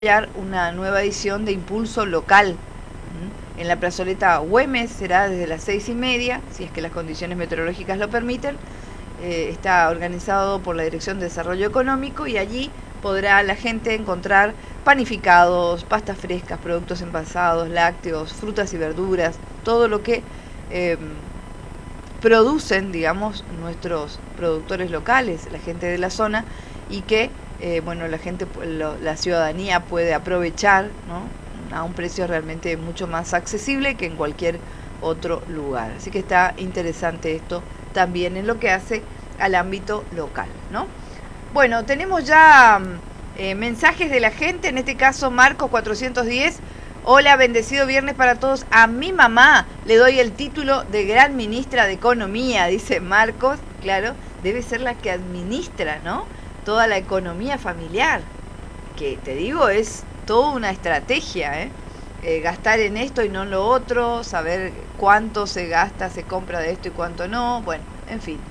una nueva edición de Impulso Local. En la plazoleta Güemes será desde las 6:30, si es que las condiciones meteorológicas lo permiten. Está organizado por la Dirección de Desarrollo Económico y allí podrá la gente encontrar panificados, pastas frescas, productos envasados, lácteos, frutas y verduras, todo lo que producen, digamos, nuestros productores locales, la gente de la zona, y que la ciudadanía puede aprovechar, ¿no?, a un precio realmente mucho más accesible que en cualquier otro lugar. Así que está interesante esto también en lo que hace al ámbito local, ¿no? Bueno, tenemos ya mensajes de la gente, en este caso Marcos 410. Hola, bendecido viernes para todos. A mi mamá le doy el título de gran ministra de Economía, dice Marcos. Claro, debe ser la que administra, ¿no?, toda la economía familiar, que te digo es toda una estrategia, gastar en esto y no en lo otro, saber cuánto se gasta, se compra de esto y cuánto no, bueno, en fin,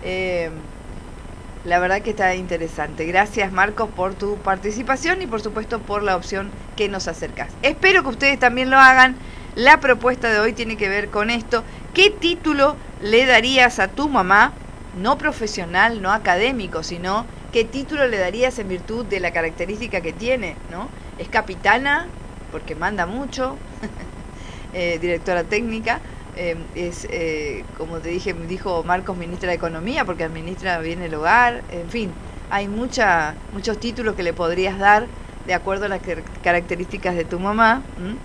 la verdad que está interesante. Gracias, Marcos, por tu participación y por supuesto por la opción que nos acercas. Espero que ustedes también lo hagan. La propuesta de hoy tiene que ver con esto: ¿qué título le darías a tu mamá? No profesional, no académico, sino ¿qué título le darías en virtud de la característica que tiene, ¿no? Es capitana, porque manda mucho, directora técnica, como te dije, me dijo Marcos, ministra de Economía, porque administra bien el hogar, en fin, hay muchos títulos que le podrías dar de acuerdo a las características de tu mamá.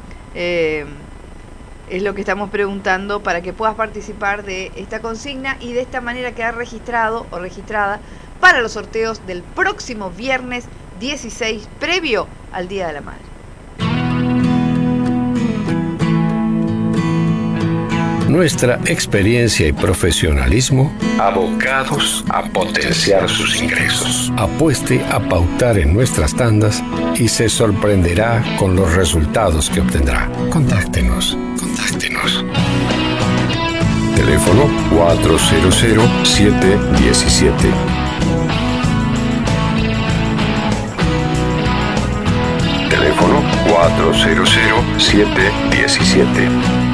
Es lo que estamos preguntando para que puedas participar de esta consigna y de esta manera quedar registrado o registrada para los sorteos del próximo viernes 16, previo al Día de la Madre. Nuestra experiencia y profesionalismo abocados a potenciar sus ingresos. Apueste a pautar en nuestras tandas y se sorprenderá con los resultados que obtendrá. Contáctenos. Teléfono 400-717. Teléfono 400-717.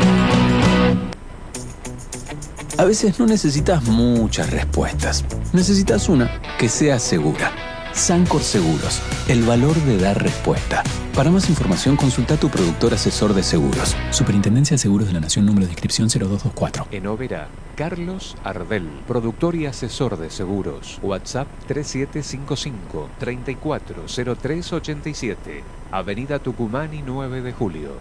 A veces no necesitas muchas respuestas. Necesitas una que sea segura. Sancor Seguros, el valor de dar respuesta. Para más información, consulta a tu productor asesor de seguros. Superintendencia de Seguros de la Nación, número de inscripción 0224. En Oberá, Carlos Ardel, productor y asesor de seguros. WhatsApp 3755-340387. Avenida Tucumán y 9 de Julio.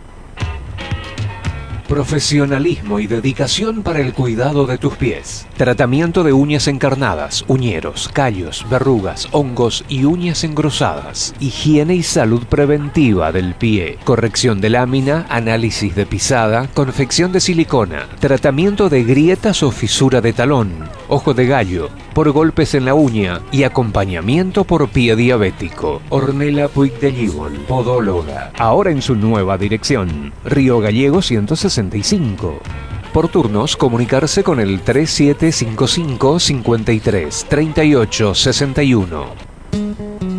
Profesionalismo y dedicación para el cuidado de tus pies. Tratamiento de uñas encarnadas, uñeros, callos, verrugas, hongos y uñas engrosadas. Higiene y salud preventiva del pie. Corrección de lámina, análisis de pisada, confección de silicona. Tratamiento de grietas o fisura de talón, ojo de gallo, por golpes en la uña y acompañamiento por pie diabético. Ornella Puig de Gibol, podóloga. Ahora en su nueva dirección. Río Gallego 165. Por turnos, comunicarse con el 3755 53 38 61.